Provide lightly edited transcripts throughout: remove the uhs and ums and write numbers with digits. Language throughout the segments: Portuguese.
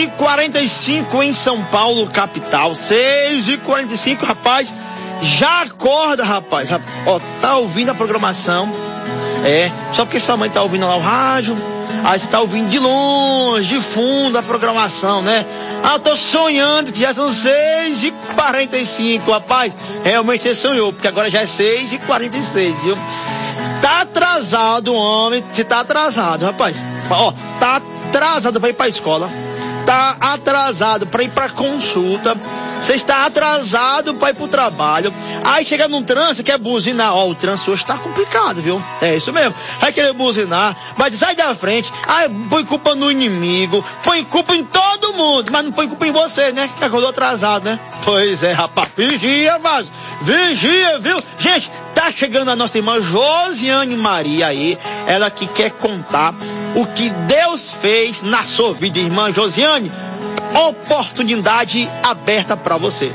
6h45 em São Paulo, capital. 6h45, rapaz. Já acorda, rapaz. Ó, tá ouvindo a programação. Só porque sua mãe tá ouvindo lá o rádio. Aí você tá ouvindo de longe, de fundo a programação, né? Eu tô sonhando que já são 6h45, rapaz. Realmente você sonhou, porque agora já é 6h46, viu? Tá atrasado, homem. Você tá atrasado, rapaz. Ó, tá atrasado pra ir pra escola. Tá atrasado pra ir pra consulta. Você está atrasado pra ir pro trabalho. Aí chega num trânsito, quer buzinar. Ó, o trânsito hoje tá complicado, viu? É isso mesmo. Vai querer buzinar, mas sai da frente. Aí põe culpa no inimigo, põe culpa em todo mundo, mas não põe culpa em você, né? Que acordou atrasado, né? Pois é, rapaz. Vigia, mas vigia, viu? Gente, tá chegando a nossa irmã Josiane Maria aí. Ela que quer contar o que Deus fez na sua vida, irmã Josiane. Oportunidade aberta para você.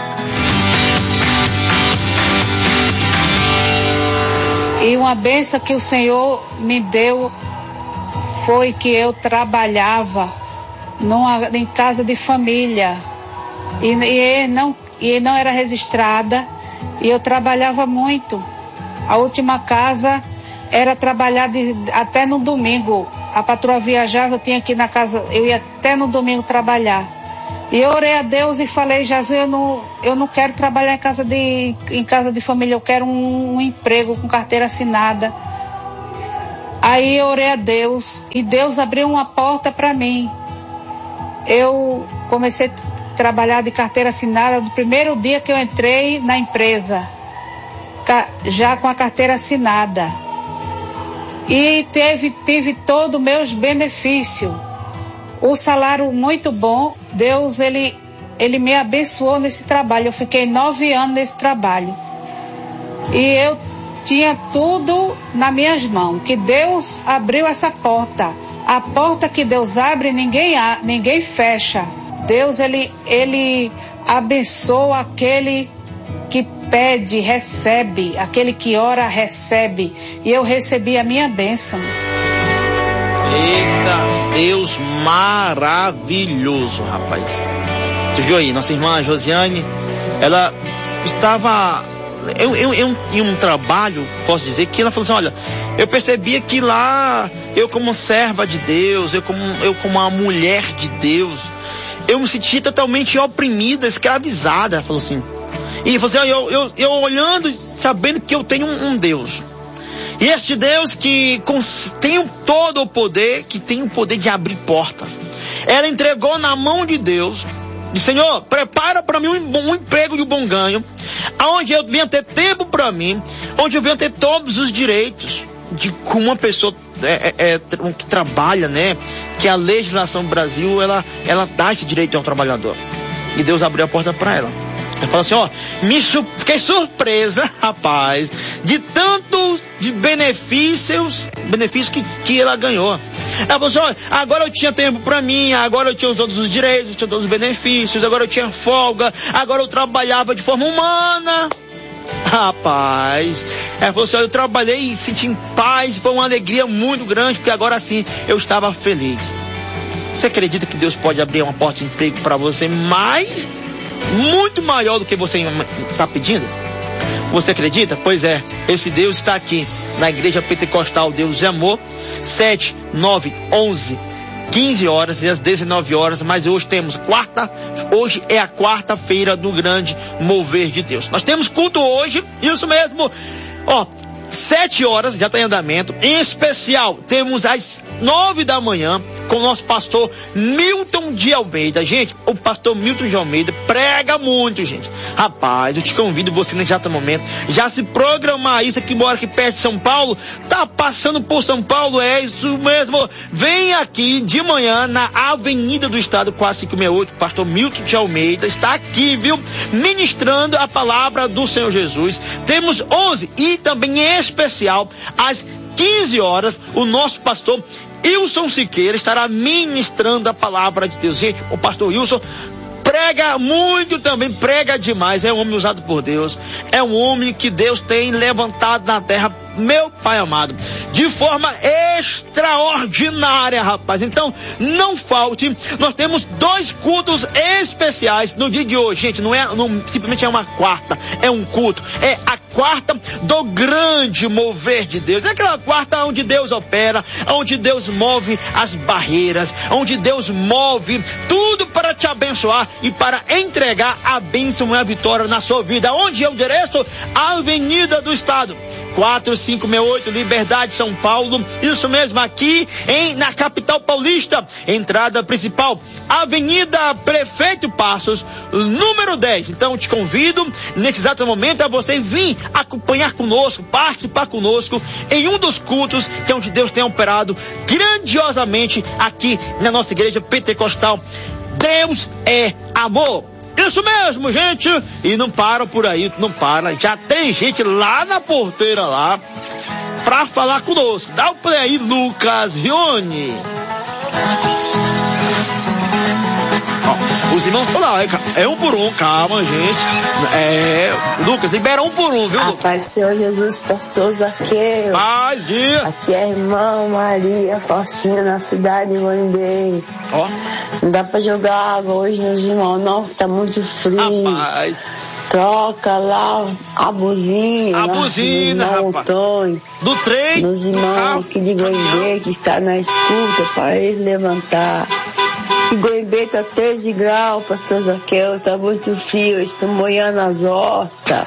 E uma bênção que o Senhor me deu foi que eu trabalhava em casa de família e não era registrada, e eu trabalhava muito. A última casa era trabalhar até no domingo. A patroa viajava, eu tinha que ir na casa, eu ia até no domingo trabalhar. E eu orei a Deus e falei: Jesus, eu não quero trabalhar em casa de família, eu quero um emprego com carteira assinada. Aí eu orei a Deus e Deus abriu uma porta para mim. Eu comecei a trabalhar de carteira assinada do primeiro dia que eu entrei na empresa, já com a carteira assinada. E tive todos os meus benefícios. O salário muito bom. Deus, ele me abençoou nesse trabalho. Eu fiquei 9 anos nesse trabalho. E eu tinha tudo nas minhas mãos. Que Deus abriu essa porta. A porta que Deus abre, ninguém fecha. Deus, ele abençoa aquele que pede, recebe. Aquele que ora, recebe. E eu recebi a minha bênção. Eita, Deus maravilhoso, rapaz. Você viu aí, nossa irmã Josiane, ela estava em um trabalho, posso dizer, que ela falou assim: olha, eu percebia que lá, eu como serva de Deus, eu como uma mulher de Deus, eu me sentia totalmente oprimida, escravizada. Ela falou assim. E falou assim: eu olhando, sabendo que eu tenho um Deus. E este Deus que tem todo o poder, que tem o poder de abrir portas. Ela entregou na mão de Deus. Disse: Senhor, prepara para mim um emprego de bom ganho, onde eu venha ter tempo para mim, onde eu venha ter todos os direitos de como uma pessoa que trabalha, né? Que a legislação do Brasil, ela dá esse direito ao trabalhador. E Deus abriu a porta para ela. Ela falou assim: ó, fiquei surpresa, rapaz, de tanto de benefícios que ela ganhou. Ela falou assim: ó, agora eu tinha tempo pra mim, agora eu tinha todos os direitos, tinha todos os benefícios, agora eu tinha folga, agora eu trabalhava de forma humana. Rapaz, ela falou assim: ó, eu trabalhei e senti em paz, foi uma alegria muito grande, porque agora sim eu estava feliz. Você acredita que Deus pode abrir uma porta de emprego para você muito maior do que você está pedindo? Você acredita? Pois é, esse Deus está aqui na Igreja Pentecostal Deus de Amor, 7, 9, 11, 15 horas e às 19 horas, mas hoje hoje é a quarta-feira do grande mover de Deus. Nós temos culto hoje, isso mesmo, ó, 7 horas, já está em andamento. Em especial, temos às 9 da manhã com o nosso pastor Milton de Almeida. Gente, o pastor Milton de Almeida prega muito, gente. Rapaz, eu te convido você nesse exato momento já se programar isso aqui, mora aqui perto de São Paulo, tá passando por São Paulo, é isso mesmo. Vem aqui de manhã na Avenida do Estado 4568, pastor Milton de Almeida está aqui, viu? Ministrando a palavra do Senhor Jesus. Temos 11 e também em especial às 15 horas o nosso pastor Wilson Siqueira estará ministrando a palavra de Deus. Gente, o pastor Wilson prega muito também, prega demais, é um homem usado por Deus, é um homem que Deus tem levantado na terra, meu Pai amado, de forma extraordinária, rapaz. Então, não falte, nós temos 2 cultos especiais no dia de hoje, gente, não simplesmente é uma quarta, é um culto, é a quarta do grande mover de Deus, é aquela quarta onde Deus opera, onde Deus move as barreiras, onde Deus move tudo para te abençoar e para entregar a bênção e a vitória na sua vida. Onde é o endereço? Avenida do Estado 4568, Liberdade, São Paulo. Isso mesmo, aqui na capital paulista. Entrada principal, Avenida Prefeito Passos, número 10. Então, te convido nesse exato momento a você vir acompanhar conosco, participar conosco em um dos cultos que é onde Deus tem operado grandiosamente aqui na nossa igreja pentecostal. Deus é amor. Isso mesmo, gente. E não para por aí, não para. Já tem gente lá na porteira lá pra falar conosco. Dá o play aí, Lucas Rione. Os irmãos falaram, é um por um, calma, gente. Lucas, libera um por um, viu? A paz do Senhor Jesus, pastor Zaqueu. Paz, dia. Aqui é a irmã Maria Faustina, na cidade de Goiânia. Ó. Não dá pra jogar água hoje nos irmãos, não, que tá muito frio. Rapaz. Troca lá a buzina. A buzina, rapaz. Do trem. Nos irmãos aqui de Goiânia, que está na escuta, para eles levantar. Que Goiânia tá 13 graus, pastor Zaqueu, tá muito frio, eu estou molhando as hortas.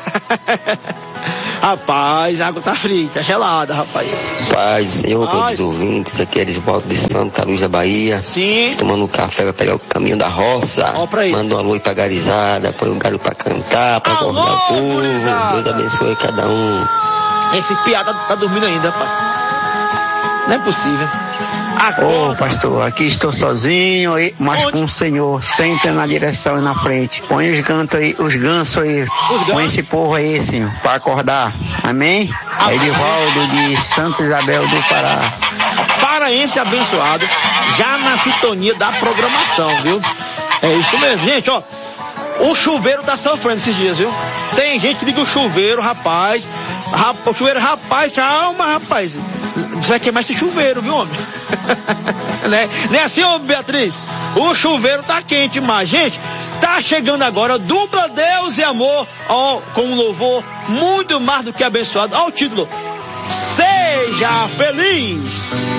Rapaz, a água tá fria, tá gelada, rapaz. Paz, Senhor, todos os ouvintes, aqui é Elisvaldo de Santa Luz da Bahia. Sim. Tomando um café pra pegar o caminho da roça. Ó, pra aí. Manda um alô pra garizada, põe o galho pra cantar, pra acordar o povo. Deus abençoe cada um. Esse piada tá dormindo ainda, rapaz. Não é possível. Ô, pastor, aqui estou sozinho, mas com o Senhor, sempre na direção e na frente. Põe os gansos aí, põe esse povo aí, Senhor, para acordar. Amém? É Edivaldo de Santa Isabel do Pará. Paraense abençoado, já na sintonia da programação, viu? É isso mesmo, gente, ó. O chuveiro tá sofrendo esses dias, viu? Tem gente que liga o chuveiro, rapaz. O chuveiro, rapaz, calma, rapaz. Você vai queimar esse chuveiro, viu, homem? Né? Não é assim, ô Beatriz? O chuveiro tá quente, mas, gente, tá chegando agora, dupla Deus e amor, ó, com um louvor muito mais do que abençoado. Ó o título, Seja Feliz.